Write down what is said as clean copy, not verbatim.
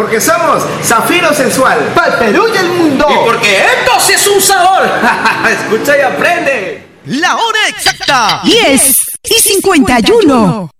porque somos Zafiro Sensual. Para el Perú y el mundo. Y porque esto es un sabor. Escucha y aprende. La hora exacta. 10:51.